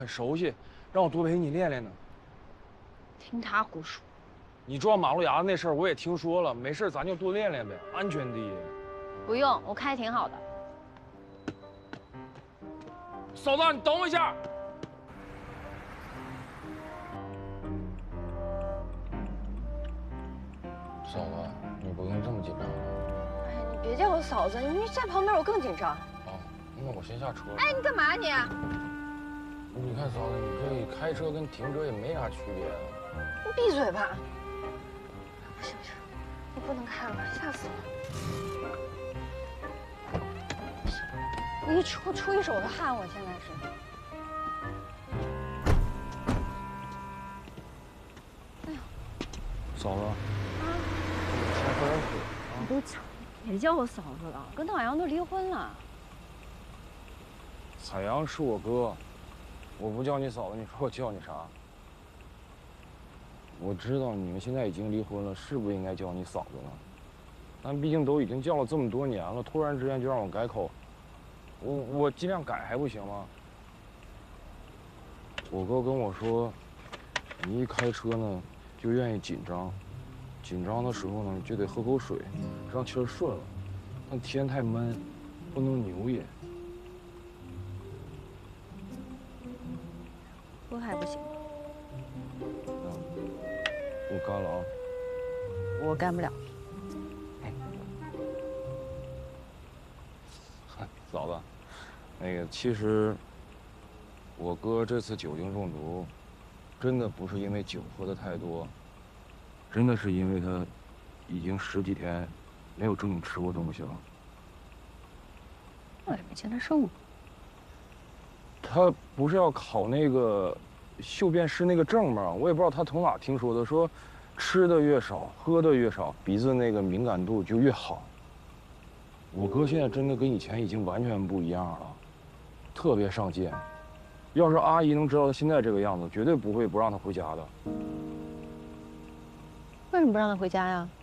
很熟悉，让我多陪你练练呢。 听他胡说。 你撞马路牙子那事儿我也听说了，没事咱就多练练呗，安全第一。 不用，我开挺好的。 嫂子，你等我一下。嫂子，你不用这么紧张了。 哎，你别叫我嫂子，你站旁边我更紧张。 哦，那我先下车。 哎，你干嘛你？ 你看嫂子，你这开车跟停车也没啥区别啊。 你闭嘴吧！不行不行，你不能开了，吓死我！不行，你一出一手的汗，我现在是。哎呦， 嫂子， 啊， 先喝点水啊。 你都别叫我嫂子了，跟大洋都离婚了。 海洋是我哥，我不叫你嫂子，你说我叫你啥？我知道你们现在已经离婚了，是不是应该叫你嫂子了？但毕竟都已经叫了这么多年了，突然之间就让我改口，我尽量改还不行吗？我哥跟我说，你一开车呢就愿意紧张，紧张的时候呢就得喝口水，让气儿顺了。但天太闷，不能牛也。 喝还不行， 我干了啊。 我干不了。 嫂子，那个其实我哥这次酒精中毒，真的不是因为酒喝的太多，真的是因为他已经10几天没有正经吃过东西了。 我也没见他瘦过。 他不是要考那个嗅辨师那个证吗？我也不知道他从哪听说的，说吃的越少，喝的越少，鼻子那个敏感度就越好。我哥现在真的跟以前已经完全不一样了，特别上进。要是阿姨能知道他现在这个样子，绝对不会不让他回家的。 为什么不让他回家呀？